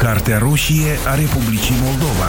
Cartea roșie a Republicii Moldova.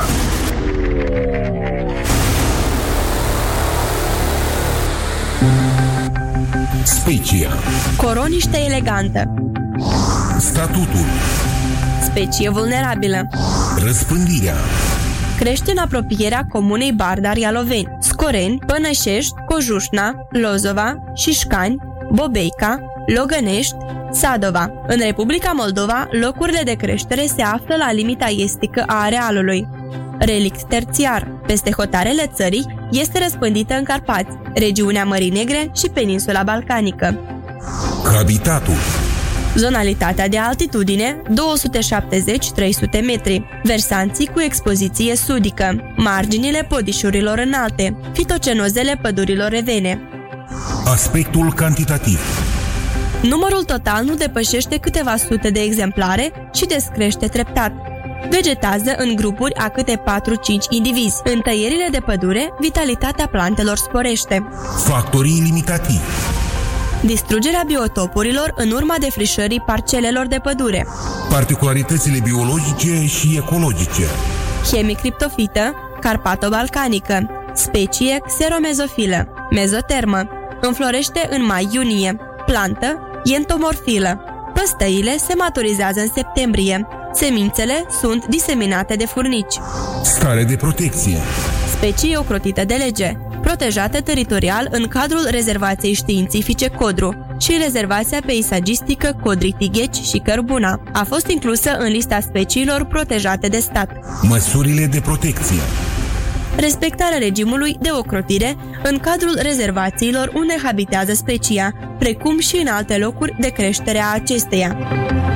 Specia. Coroniște elegantă. Statutul. Specie vulnerabilă. Răspândirea. Crește în apropierea comunei Bardar-Ialoveni, Scoreni, Pănășești, Cojușna, Lozova, Șișcani, Bobeica, Logănești, Sadova. În Republica Moldova, locurile de creștere se află la limita estică a arealului. Relict terțiar. Peste hotarele țării este răspândită în Carpați, regiunea Mării Negre și peninsula balcanică. Habitatul. Zonalitatea de altitudine 270-300 metri, versanții cu expoziție sudică, marginile podișurilor înalte, fitocenozele pădurilor revene. Aspectul cantitativ. Numărul total nu depășește câteva sute de exemplare și descrește treptat. Vegetează în grupuri a câte 4-5 indivizi. În tăierile de pădure, vitalitatea plantelor sporește. Factorii limitativi. Distrugerea biotopurilor în urma defrișării parcelelor de pădure. Particularitățile biologice și ecologice. Hemicriptofită, carpato-balcanică, specie xeromezofilă, mezotermă, înflorește în mai-iunie, plantă entomorfilă. Păstăile se maturizează în septembrie. Semințele sunt diseminate de furnici. Stare de protecție. Specie ocrotită de lege, protejată teritorial în cadrul rezervației științifice Codru și rezervația peisagistică Codri-Tigheci și Cărbuna. A fost inclusă în lista speciilor protejate de stat. Măsurile de protecție. Respectarea regimului de ocrotire în cadrul rezervațiilor unde habitează specia, precum și în alte locuri de creștere a acesteia.